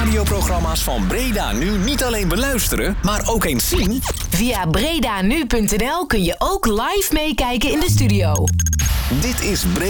radioprogramma's van Breda Nu niet alleen beluisteren, maar ook eens zien? Via bredanu.nl kun je ook live meekijken in de studio. Dit is Breda